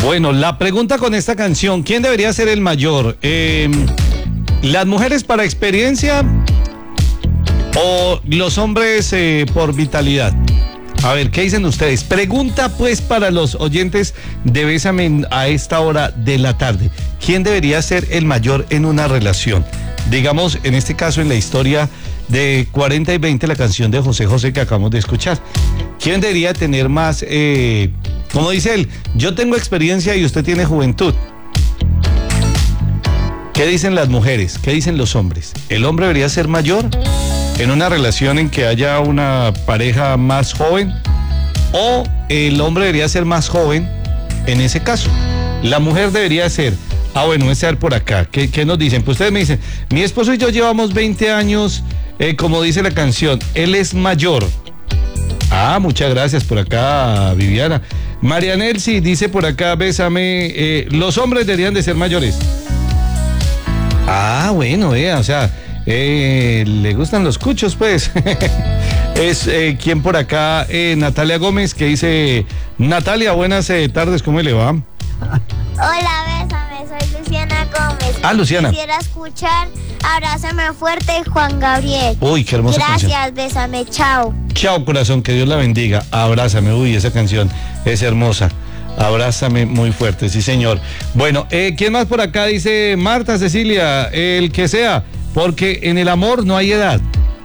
Bueno, la pregunta con esta canción, ¿quién debería ser el mayor? ¿Las mujeres para experiencia o los hombres por vitalidad? A ver, ¿qué dicen ustedes? Pregunta pues para los oyentes de Bésame a esta hora de la tarde. ¿Quién debería ser el mayor en una relación? Digamos, en este caso, en la historia de 40 y 20, la canción de José José que acabamos de escuchar. ¿Quién debería tener más, como dice él, yo tengo experiencia y usted tiene juventud? ¿Qué dicen las mujeres? ¿Qué dicen los hombres? ¿El hombre debería ser mayor en una relación en que haya una pareja más joven? ¿O el hombre debería ser más joven en ese caso? La mujer debería ser... bueno, es ser por acá. ¿Qué nos dicen? Pues ustedes me dicen, mi esposo y yo llevamos 20 años, como dice la canción, él es mayor. Muchas gracias por acá, Viviana. María Nelsi dice por acá, Bésame, los hombres deberían de ser mayores. Bueno, o sea, le gustan los cuchos, pues. Es quien por acá, Natalia Gómez, que dice, Natalia, buenas tardes, ¿cómo le va? Hola, Bésame, soy Luciana Gómez. Luciana. Quisiera escuchar Abrázame Fuerte, Juan Gabriel. Uy, qué hermosa canción. Gracias, Bésame, chao. Chao, corazón, que Dios la bendiga. Abrázame, esa canción es hermosa. Abrázame muy fuerte, sí, señor. Bueno, ¿quién más por acá? Dice Marta Cecilia, el que sea, porque en el amor no hay edad.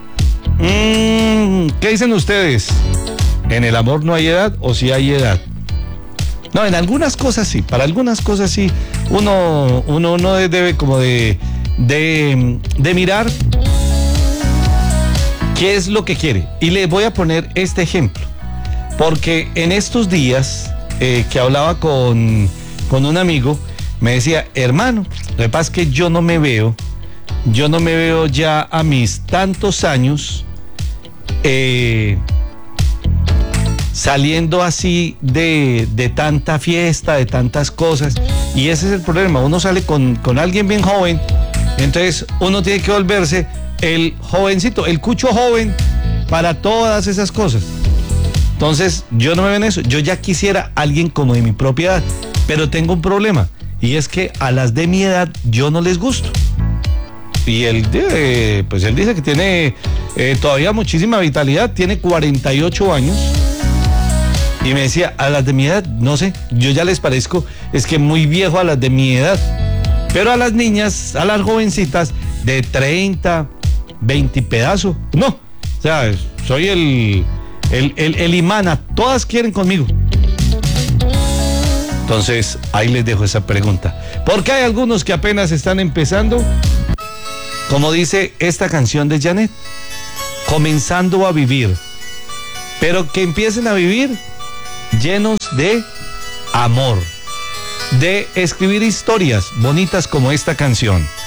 ¿Qué dicen ustedes? ¿En el amor no hay edad o sí hay edad? No, en algunas cosas sí, para algunas cosas sí. Uno debe como de mirar qué es lo que quiere. Y les voy a poner este ejemplo, porque en estos días que hablaba con un amigo, me decía, hermano, lo que pasa es que yo no me veo ya a mis tantos años saliendo así de tanta fiesta, de tantas cosas, y ese es el problema. Uno sale con alguien bien joven, entonces uno tiene que volverse el jovencito, el cucho joven para todas esas cosas. Entonces yo no me veo en eso. Yo ya quisiera alguien como de mi propia edad, pero tengo un problema, y es que a las de mi edad yo no les gusto. Y él dice que tiene todavía muchísima vitalidad, tiene 48 años. Y me decía, a las de mi edad, no sé, yo ya les parezco, es que muy viejo a las de mi edad. Pero a las niñas, a las jovencitas de 30, 20 y pedazo, no. O sea, soy el imán, todas quieren conmigo. Entonces, ahí les dejo esa pregunta. Porque hay algunos que apenas están empezando, como dice esta canción de Janet, comenzando a vivir. Pero que empiecen a vivir llenos de amor, de escribir historias bonitas como esta canción.